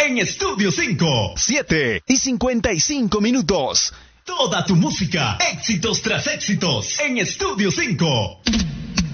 en Estudio 5. 7:55. Toda tu música, éxitos tras éxitos, en Estudio 5.